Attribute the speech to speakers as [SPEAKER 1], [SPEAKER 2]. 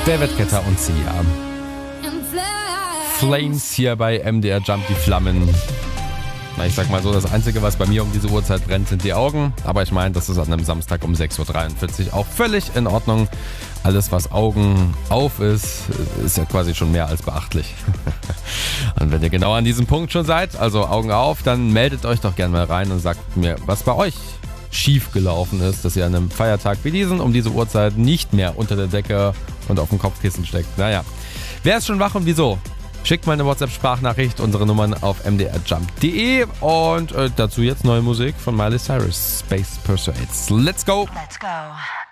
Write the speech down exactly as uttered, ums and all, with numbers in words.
[SPEAKER 1] David Guetta und Sia. Flames hier bei M D R Jump, die Flammen. Na, ich sag mal so, das Einzige, was bei mir um diese Uhrzeit brennt, sind die Augen. Aber ich meine, das ist an einem Samstag um sechs Uhr dreiundvierzig auch völlig in Ordnung. Alles, was Augen auf ist, ist ja quasi schon mehr als beachtlich. Und wenn ihr genau an diesem Punkt schon seid, also Augen auf, dann meldet euch doch gerne mal rein und sagt mir, was bei euch schief gelaufen ist, dass ihr an einem Feiertag wie diesen um diese Uhrzeit nicht mehr unter der Decke und auf dem Kopfkissen steckt. Naja, wer ist schon wach und wieso? Schickt mal eine WhatsApp-Sprachnachricht, unsere Nummern auf m d r jump punkt d e und äh, dazu jetzt neue Musik von Miley Cyrus, Space Pursuits. Let's go!
[SPEAKER 2] Let's go.